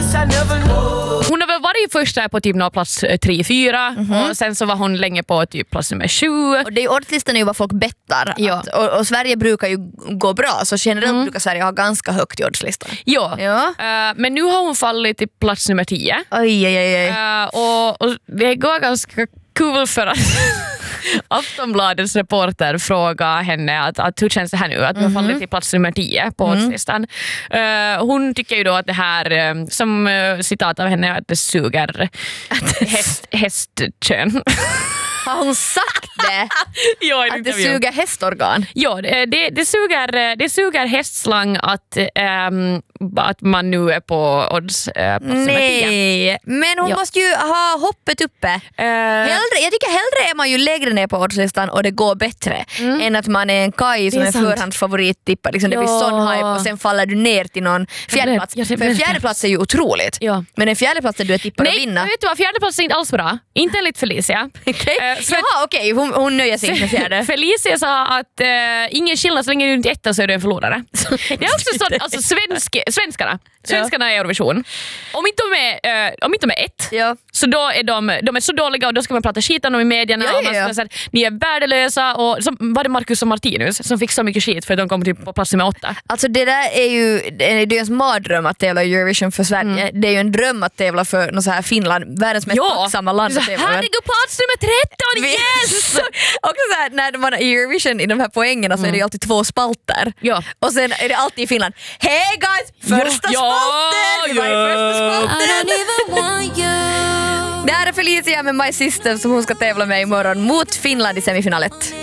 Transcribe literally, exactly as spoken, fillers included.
Hon har väl varit först där på typ nå plats tre fyra Mm-hmm. och sen så var hon länge på typ plats nummer sju. Och det är ju oddslistan är ju vad folk bettar. Ja. Att, och, och Sverige brukar ju gå bra, så generellt mm. brukar Sverige ha ganska högt i oddslistan. Ja, Ja. Uh, men nu har hon fallit till plats nummer tio. Oj, oj, oj, oj. Uh, och, och det går ganska kul för att Aftonbladets reporter frågar henne att, att hur känns det här nu att du har fallit till plats nummer tio på Mm. oddslistan. Uh, hon tycker ju då att det här, um, som uh, citat av henne, att det suger häst, hästkön. Har hon sagt det? Ja, i en Att det intervju. suger hästorgan? Ja, det, det, det, suger, det suger hästslang att, um, att man nu är på odds uh, plats nummer tio. Nej, men hon Ja. måste ju ha hoppet uppe. Uh, Hellre, jag tycker hellre är man ju lägre ner på oddslistan och det går bättre Mm. än att man är en Kaj som Det är är sant. förhandsfavorittippad. Liksom det Ja. blir sån hype och sen faller du ner till någon fjärdeplats. jag För blev en fjärdeplats är ju otroligt. Ja. Men en fjärdeplats där du är tippad att Nej, vinna. vet du vad? Fjärde plats är inte alls bra. Inte enligt Felicia. Okay. Eh, för- Jaha, okej. Hon, hon nöjer sig inte med fjärde. Felicia sa att eh, ingen skillnad så länge du inte är etta så är du en förlorare. Det är också så, alltså svensk, svenskarna svenskarna i Eurovision. Om inte de är, eh, om inte de är ett, Ja. så då är de, de är så dåliga och då ska man prata skit om dem i medierna. Ja, ja, och man ska ja. säga att ni är värdelösa. Och som, var det Marcus och Martinus som fick så mycket skit för att de kom typ på plats nummer åtta? Alltså det där är ju, det är ju en mardröm att tävla i Eurovision för Sverige. Det är ju en dröm att tävla för något så här Finland, världens mest tacksamma land Så, att tävla. herregud, plats nummer tretton, Vi- yes! Också så här, när man är i Eurovision i de här poängerna så är det ju alltid två spalter. Ja. Och sen är det alltid i Finland. Hej guys! Första Ja, spalten! Vi var i första I don't spalten! even want you. Det här är Felicia med My Sister som hon ska tävla med imorgon mot Finland i semifinalet.